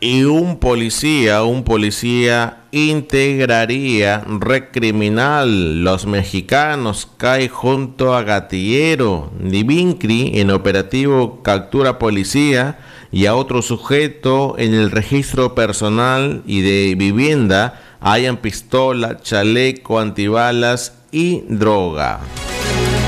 Y un policía integraría red criminal. Los mexicanos caen junto a gatillero. Divincri en operativo captura policía y a otro sujeto en el registro personal y de vivienda hayan pistola, chaleco antibalas y droga.